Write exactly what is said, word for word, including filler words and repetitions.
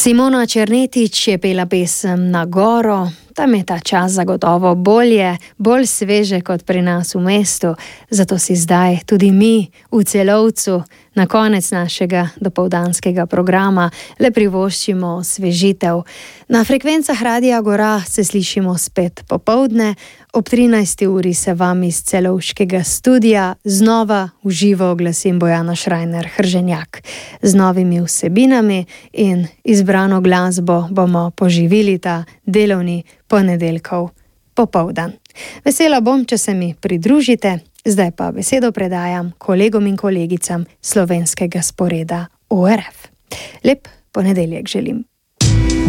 Simona Černetič je pela pesem Na goro. Tam je ta čas zagotovo bolje, bolj sveže kot pri nas v mestu, zato si zdaj tudi mi v Celovcu na konec našega dopoldanskega programa le privoščimo osvežitev. Na frekvencah Radia Gora se slišimo spet popoldne, ob trinajsti uri se vam iz celovškega studia znova v živo oglasim Bojana Šrajner-Hrženjak. Z novimi vsebinami in izbrano glasbo bomo poživili ta delovni ponedeljkov popoldan. Vesela bom, če se mi pridružite, zdaj pa besedo predajam kolegom in kolegicam slovenskega sporeda O R F. Lep ponedeljek želim.